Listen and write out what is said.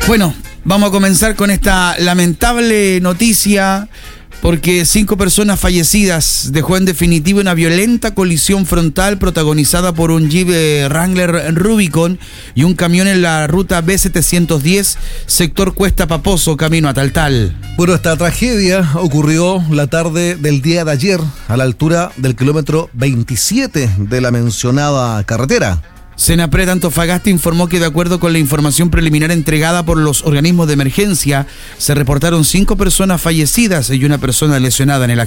Bueno, vamos a comenzar con esta lamentable noticia porque 5 personas fallecidas dejó en definitiva una violenta colisión frontal protagonizada por un Jeep Wrangler Rubicon y un camión en la ruta B710, sector Cuesta Paposo, camino a Taltal. Bueno, esta tragedia ocurrió la tarde del día de ayer a la altura del kilómetro 27 de la mencionada carretera. Senapred Antofagasta informó que de acuerdo con la información preliminar entregada por los organismos de emergencia, se reportaron 5 personas fallecidas y una persona lesionada en el accidente.